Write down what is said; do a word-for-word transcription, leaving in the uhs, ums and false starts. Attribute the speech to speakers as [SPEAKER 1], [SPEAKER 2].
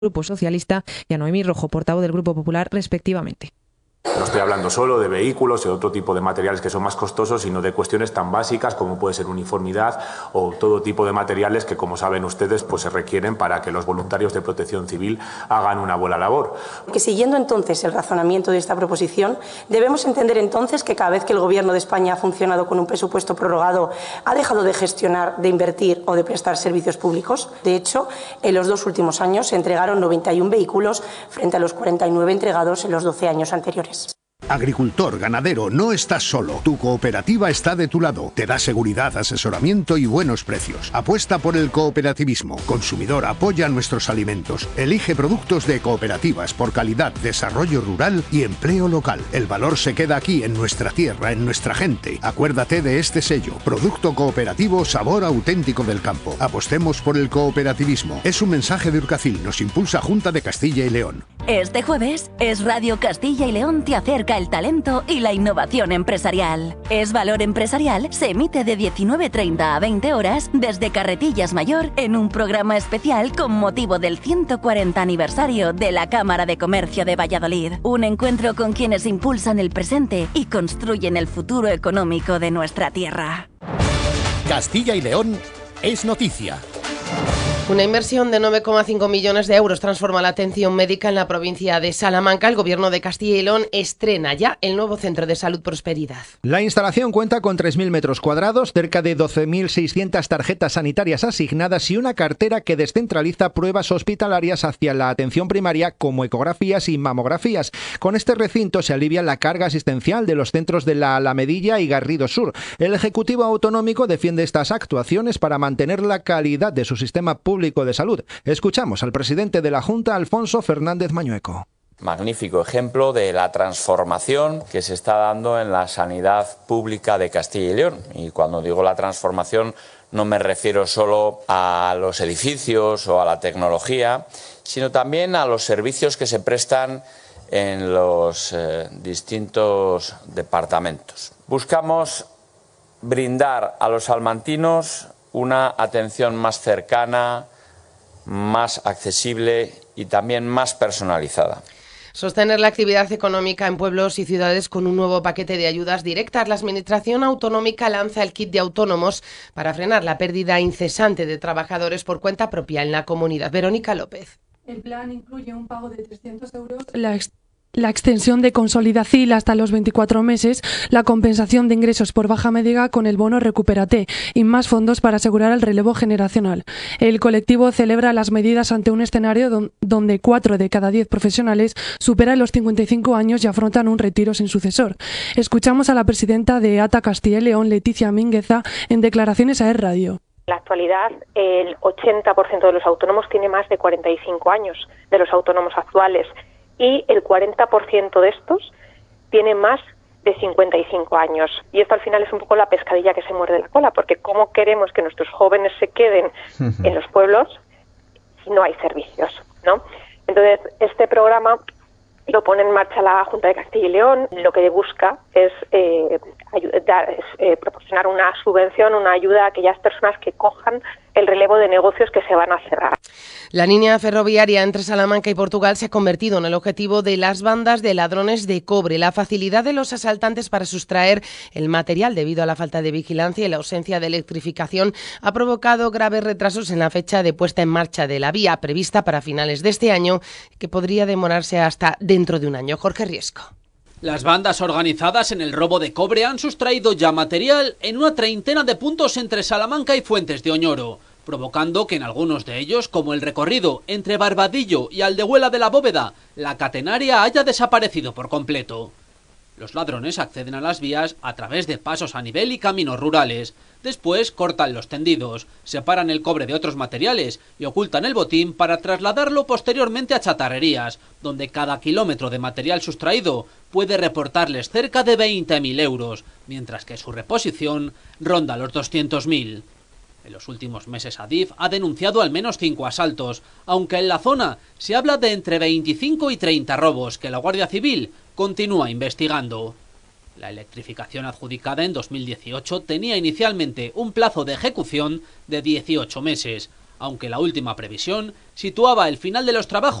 [SPEAKER 1] Grupo Socialista y a Noemí Rojo, portavoz del Grupo Popular, respectivamente.
[SPEAKER 2] No estoy hablando solo de vehículos y otro tipo de materiales que son más costosos, sino de cuestiones tan básicas como puede ser uniformidad o todo tipo de materiales que, como saben ustedes, pues se requieren para que los voluntarios de protección civil hagan una buena labor.
[SPEAKER 3] Que siguiendo entonces el razonamiento de esta proposición, debemos entender entonces que cada vez que el Gobierno de España ha funcionado con un presupuesto prorrogado, ha dejado de gestionar, de invertir o de prestar servicios públicos. De hecho, en los dos últimos años se entregaron noventa y uno vehículos frente a los cuarenta y nueve entregados en los doce años anteriores.
[SPEAKER 4] Agricultor, ganadero, no estás solo. Tu cooperativa está de tu lado. Te da seguridad, asesoramiento y buenos precios. Apuesta por el cooperativismo. Consumidor, apoya nuestros alimentos. Elige productos de cooperativas por calidad, desarrollo rural y empleo local. El valor se queda aquí, en nuestra tierra, en nuestra gente. Acuérdate de este sello. Producto cooperativo, sabor auténtico del campo. Apostemos por el cooperativismo. Es un mensaje de Urcacil. Nos impulsa Junta de Castilla y León.
[SPEAKER 5] Este jueves, Es Radio Castilla y León te acerca el talento y la innovación empresarial. Es Valor Empresarial se emite de diecinueve treinta a veinte horas desde Carretillas Mayor en un programa especial con motivo del ciento cuarenta aniversario de la Cámara de Comercio de Valladolid. Un encuentro con quienes impulsan el presente y construyen el futuro económico de nuestra tierra.
[SPEAKER 6] Castilla y León es noticia.
[SPEAKER 7] Una inversión de nueve coma cinco millones de euros transforma la atención médica en la provincia de Salamanca. El Gobierno de Castilla y León estrena ya el nuevo Centro de Salud Prosperidad.
[SPEAKER 8] La instalación cuenta con tres mil metros cuadrados, cerca de doce mil seiscientas tarjetas sanitarias asignadas y una cartera que descentraliza pruebas hospitalarias hacia la atención primaria como ecografías y mamografías. Con este recinto se alivia la carga asistencial de los centros de la Alamedilla y Garrido Sur. El Ejecutivo Autonómico defiende estas actuaciones para mantener la calidad de su sistema público de salud. Escuchamos al presidente de la Junta, Alfonso Fernández Mañueco.
[SPEAKER 9] Magnífico ejemplo de la transformación que se está dando en la sanidad pública de Castilla y León. Y cuando digo la transformación no me refiero solo a los edificios o a la tecnología, sino también a los servicios que se prestan en los eh, distintos departamentos. Buscamos brindar a los salmantinos una atención más cercana, más accesible y también más personalizada.
[SPEAKER 7] Sostener la actividad económica en pueblos y ciudades con un nuevo paquete de ayudas directas. La Administración Autonómica lanza el kit de autónomos para frenar la pérdida incesante de trabajadores por cuenta propia en la comunidad. Verónica López.
[SPEAKER 10] El plan incluye un pago de trescientos euros, la La extensión de Consolidación hasta los veinticuatro meses, la compensación de ingresos por baja médica con el bono Recupérate y más fondos para asegurar el relevo generacional. El colectivo celebra las medidas ante un escenario don, donde cuatro de cada diez profesionales superan los cincuenta y cinco años y afrontan un retiro sin sucesor. Escuchamos a la presidenta de A T A Castilla y León, Leticia Míngueza, en declaraciones a Es Radio.
[SPEAKER 11] En la actualidad, el ochenta por ciento de los autónomos tiene más de cuarenta y cinco años, de los autónomos actuales. Y el cuarenta por ciento de estos tiene más de cincuenta y cinco años. Y esto al final es un poco la pescadilla que se muerde la cola, porque ¿cómo queremos que nuestros jóvenes se queden en los pueblos si no hay servicios, ¿no? Entonces, este programa lo pone en marcha la Junta de Castilla y León. Lo que busca es, eh, ayudar, es eh, proporcionar una subvención, una ayuda a aquellas personas que cojan el relevo de negocios que se van a cerrar.
[SPEAKER 7] La línea ferroviaria entre Salamanca y Portugal se ha convertido en el objetivo de las bandas de ladrones de cobre. La facilidad de los asaltantes para sustraer el material debido a la falta de vigilancia y la ausencia de electrificación ha provocado graves retrasos en la fecha de puesta en marcha de la vía prevista para finales de este año, que podría demorarse hasta dentro de un año. Jorge Riesco.
[SPEAKER 12] Las bandas organizadas en el robo de cobre han sustraído ya material en una treintena de puntos entre Salamanca y Fuentes de Oñoro, provocando que en algunos de ellos, como el recorrido entre Barbadillo y Aldehuela de la Bóveda, la catenaria haya desaparecido por completo. Los ladrones acceden a las vías a través de pasos a nivel y caminos rurales. Después cortan los tendidos, separan el cobre de otros materiales y ocultan el botín para trasladarlo posteriormente a chatarrerías, donde cada kilómetro de material sustraído puede reportarles cerca de veinte mil euros, mientras que su reposición ronda los doscientos mil. En los últimos meses Adif ha denunciado al menos cinco asaltos, aunque en la zona se habla de entre veinticinco y treinta robos que la Guardia Civil continúa investigando. La electrificación adjudicada en dos mil dieciocho tenía inicialmente un plazo de ejecución de dieciocho meses. aunque la última previsión situaba el final de los trabajos